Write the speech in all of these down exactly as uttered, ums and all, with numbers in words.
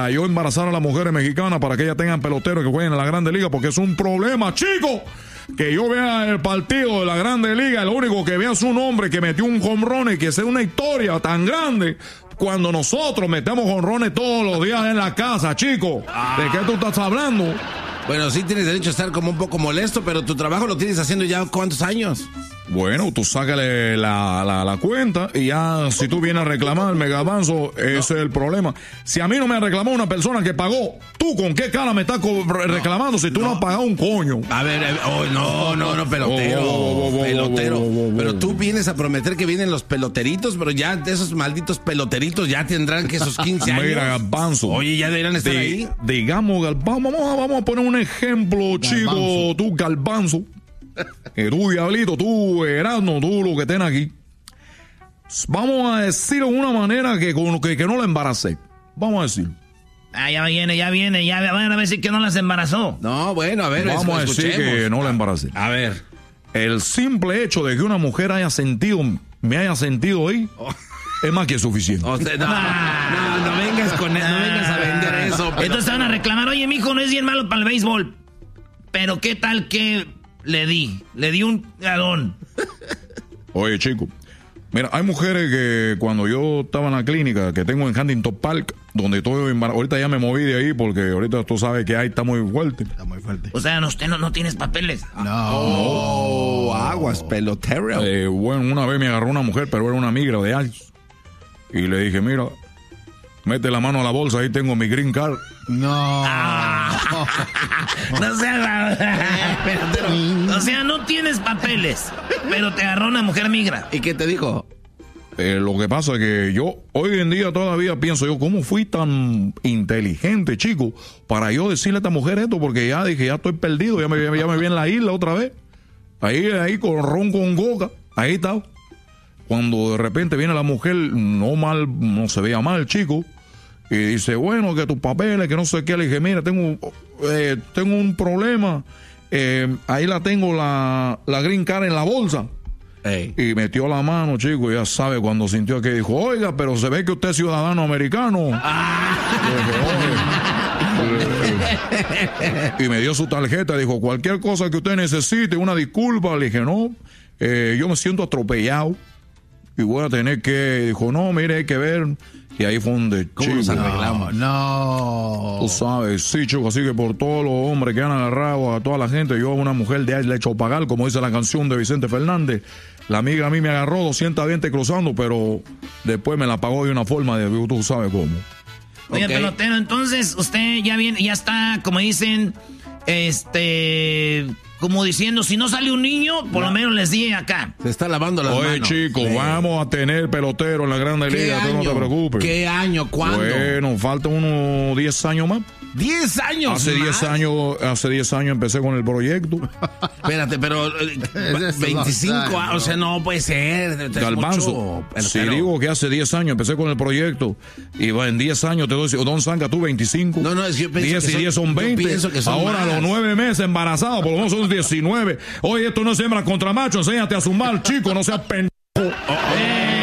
para yo embarazar a las mujeres mexicanas para que ellas tengan peloteros que jueguen en la Grande Liga, porque es un problema, chico. Que yo vea el partido de la Grande Liga, lo único que vea es un hombre que metió un jonrón y que sea una historia tan grande cuando nosotros metemos jonrones todos los días en la casa, chico. Ah. ¿De qué tú estás hablando? Bueno, sí tienes derecho a estar como un poco molesto, pero tu trabajo lo tienes haciendo ya ¿cuántos años? Bueno, tú sácale la, la, la cuenta y ya si tú vienes a reclamarme, Garbanzo, ese no. es el problema. Si a mí no me ha reclamado una persona que pagó, ¿tú con qué cara me estás reclamando no, si tú no. no has pagado un coño? A ver, oh, no, no, no, pelotero, oh, oh, oh, oh, pelotero. Oh, oh, oh, oh, pero tú vienes a prometer que vienen los peloteritos, pero ya esos malditos peloteritos ya tendrán que esos quince años. Mira, Garbanzo. Oye, ya deberían estar de, ahí. Digamos, Garbanzo, vamos, vamos a poner un ejemplo, chico, tú, Garbanzo. Que tú, Diablito, tú, Erasmo, tú, lo que tenés aquí. Vamos a decirlo de una manera que, que, que no la embaracé. Vamos a decirlo. Ah, ya viene, ya viene, ya van a decir que no las embarazó. No, bueno, a ver, vamos a decir que no la embaracé. A ver. El simple hecho de que una mujer haya sentido, me haya sentido ahí, oh. es más que suficiente. O sea, no, no, no, no vengas con eso, no vengas a vender eso. Pero... Entonces van a reclamar, oye, mijo, no es bien malo para el béisbol. Pero qué tal que le di, le di un galón. Oye, chico, mira, hay mujeres que cuando yo estaba en la clínica que tengo en Huntington Park, donde estoy embarazado, ahorita ya me moví de ahí porque ahorita tú sabes que ahí está muy fuerte. Está muy fuerte. O sea, usted no, no tienes papeles. No, no. Aguas, pelotero. Eh, bueno, una vez me agarró una mujer, pero era una migra de años. Y le dije, mira, mete la mano a la bolsa, ahí tengo mi green card. No. Ah, no seas... O sea, no tienes papeles, pero te agarró una mujer migra. ¿Y qué te dijo? Eh, lo que pasa es que yo hoy en día todavía pienso yo, ¿cómo fui tan inteligente, chico, para yo decirle a esta mujer esto? Porque ya dije, ya estoy perdido, ya me, ya me vi en la isla otra vez. Ahí, ahí con ron con coca, ahí está. Cuando de repente viene la mujer, no mal, no se veía mal, chico, y dice, bueno, que tus papeles, que no sé qué. Le dije, mira, tengo, eh, tengo un problema. Eh, ahí la tengo la, la green card en la bolsa. Ey. Y metió la mano, chico, y ya sabe cuando sintió que dijo, oiga, pero se ve que usted es ciudadano americano. Ah. Y me dio su tarjeta, dijo, cualquier cosa que usted necesite, una disculpa. Le dije, no, eh, yo me siento atropellado y voy a tener que, dijo, no, mire, hay que ver. Y ahí fue donde, ¿cómo nos arreglamos? No. Tú sabes, sí, chico, así que por todos los hombres que han agarrado a toda la gente, yo a una mujer de ahí le he hecho pagar, como dice la canción de Vicente Fernández. La amiga a mí me agarró doscientos veinte cruzando, pero después me la pagó de una forma de, tú sabes cómo. Oye, okay. Pelotero, entonces usted ya viene, ya está, como dicen, este... como diciendo, si no sale un niño, por no. lo menos les di acá. Se está lavando las Oye, manos. Oye, chicos, sí. vamos a tener pelotero en la Grande Liga, tú no te preocupes. ¿Qué año? ¿Cuándo? Bueno, falta unos diez años más. ¿diez años hace más? diez años, hace diez años empecé con el proyecto. Espérate, pero veinticinco años, o sea, no puede ser. Garbanzo, si digo que hace diez años empecé con el proyecto y en diez años te doy, Don Zanca, tú veinticinco. No, no, es que yo pienso diez que y diez son veinte. Son ahora más. Los nueve meses embarazados, por lo menos son diecinueve. Oye, esto no es hembra contra macho, enséñate a sumar, chico, no seas pendejo. Oh, oh. Eh,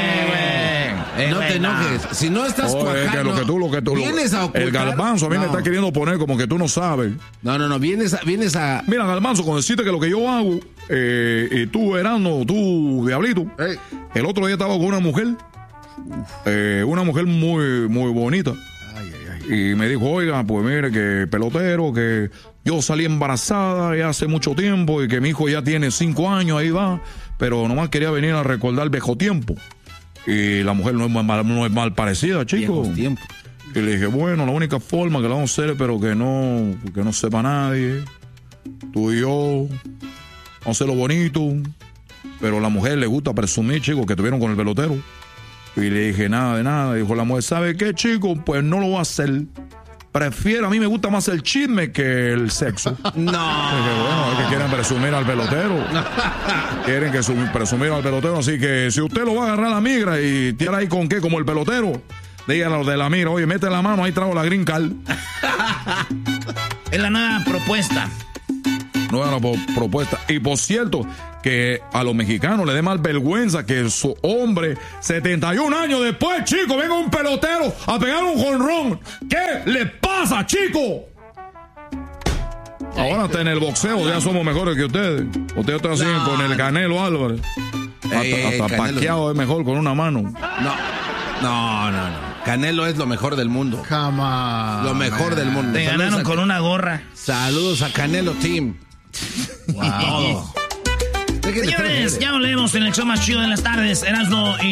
Eh, no te enojes. No. Si no estás oh, cuajando, es que lo que tú, lo que tú, vienes a ocultar. El Garbanzo a mí no. me está queriendo poner como que tú no sabes. No, no, no. Vienes a... Vienes a... Mira, Garbanzo, con decirte que lo que yo hago, eh, y tú, Erasmo, tú, Diablito, hey. El otro día estaba con una mujer, eh, una mujer muy, muy bonita. Ay, ay, ay. Y me dijo, oiga, pues mire, que pelotero, que yo salí embarazada ya hace mucho tiempo y que mi hijo ya tiene cinco años, ahí va, pero nomás quería venir a recordar el viejo tiempo. Y la mujer no es mal, no es mal parecida, chico. Y le dije, bueno, la única forma que la vamos a hacer, pero que no, que no sepa nadie, tú y yo, vamos a hacerlo bonito. Pero a la mujer le gusta presumir, chico, que estuvieron con el pelotero. Y le dije, nada de nada. Dijo la mujer, ¿sabe qué, chico? Pues no lo voy a hacer. Prefiero, a mí me gusta más el chisme que el sexo. No. Dije, bueno, es que quieren presumir al pelotero. Quieren que presumir al pelotero. Así que si usted lo va a agarrar a la migra y tiene ahí con qué, como el pelotero, dígale a los de la migra, oye, mete la mano, ahí traigo la green card. Es la nueva propuesta. no era una propuesta. Y por cierto, que a los mexicanos les dé más vergüenza que su hombre, setenta y un años después, chico, venga un pelotero a pegar un jonrón. ¿Qué le pasa, chico? Ahora hasta en el boxeo ya somos mejores que ustedes. Ustedes están así no, con el Canelo Álvarez. Hasta, ey, hasta Pacquiao es mejor con una mano. No, no, no, no. Canelo es lo mejor del mundo. Jamás. Lo mejor del mundo. Te Saludos ganaron a, con una gorra. Saludos a Canelo Team. Wow. Señores, ya volvemos en el show más chido de las tardes. Erasmo y